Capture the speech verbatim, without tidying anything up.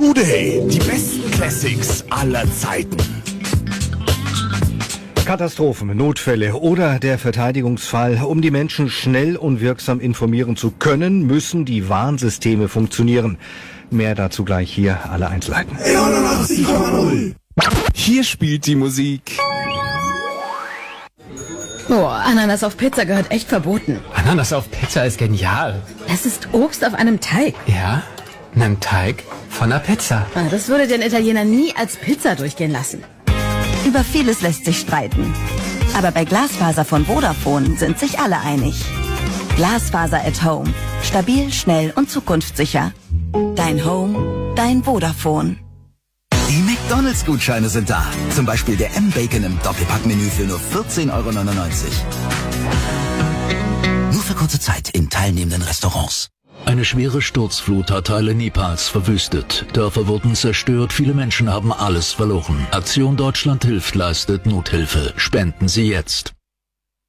Today, die besten Classics aller Zeiten. Katastrophen, Notfälle oder der Verteidigungsfall. Um die Menschen schnell und wirksam informieren zu können, müssen die Warnsysteme funktionieren. Mehr dazu gleich hier, alle Einzelheiten. neunundachtzig Komma null. Hier spielt die Musik. Oh, Ananas auf Pizza gehört echt verboten. Ananas auf Pizza ist genial. Es ist Obst auf einem Teig. Ja, einem Teig von einer Pizza. Ah, das würde den Italiener nie als Pizza durchgehen lassen. Über vieles lässt sich streiten. Aber bei Glasfaser von Vodafone sind sich alle einig. Glasfaser at Home. Stabil, schnell und zukunftssicher. Dein Home, dein Vodafone. Die McDonalds-Gutscheine sind da. Zum Beispiel der M-Bacon im Doppelpackmenü für nur vierzehn Euro neunundneunzig. Nur für kurze Zeit in teilnehmenden Restaurants. Eine schwere Sturzflut hat Teile Nepals verwüstet. Dörfer wurden zerstört, viele Menschen haben alles verloren. Aktion Deutschland hilft leistet Nothilfe. Spenden Sie jetzt.